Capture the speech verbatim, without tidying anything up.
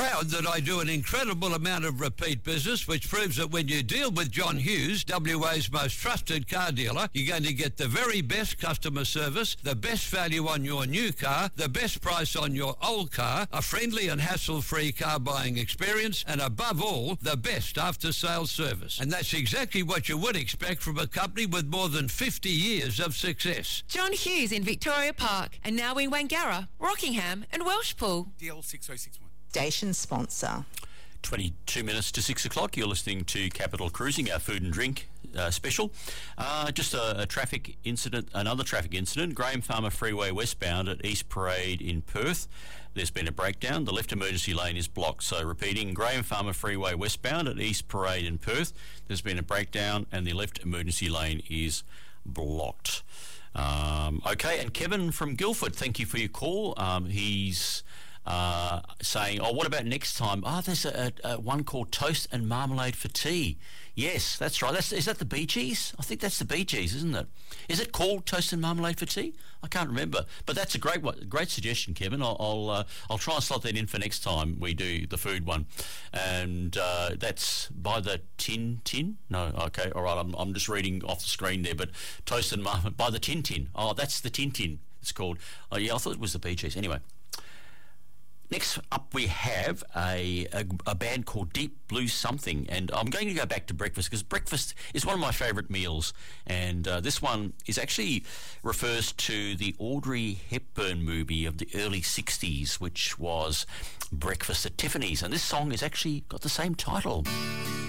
proud that I do an incredible amount of repeat business, which proves that when you deal with John Hughes, W A's most trusted car dealer, you're going to get the very best customer service, the best value on your new car, the best price on your old car, a friendly and hassle-free car buying experience, and above all, the best after-sales service. And that's exactly what you would expect from a company with more than fifty years of success. John Hughes in Victoria Park, and now in Wangara, Rockingham and Welshpool. D L six oh six one. Station sponsor. twenty-two minutes to six o'clock. You're listening to Capital Cruising, our food and drink uh, special. Uh, just a, a traffic incident, another traffic incident. Graham Farmer Freeway westbound at East Parade in Perth. There's been a breakdown. The left emergency lane is blocked. So repeating, Graham Farmer Freeway westbound at East Parade in Perth. There's been a breakdown and the left emergency lane is blocked. Um, okay, and Kevin from Guildford, thank you for your call. Um, he's uh, saying, oh, what about next time? Oh, there's a, a, a one called Toast and Marmalade for Tea. Yes, that's right. That's, is that the Bee Gees? I think that's the Bee Gees, isn't it? Is it called Toast and Marmalade for Tea? I can't remember. But that's a great one, great suggestion, Kevin. I'll I'll, uh, I'll try and slot that in for next time we do the food one. And uh, that's by the Tin Tin? No, okay, all right. I'm, I'm just reading off the screen there. But Toast and Marmalade by the Tin Tin. Oh, that's the Tin Tin it's called. Oh, yeah, I thought it was the Bee Gees. Anyway. Next up we have a, a, a band called Deep Blue Something, and I'm going to go back to breakfast because breakfast is one of my favourite meals, and uh, this one is actually refers to the Audrey Hepburn movie of the early sixties, which was Breakfast at Tiffany's, and this song has actually got the same title.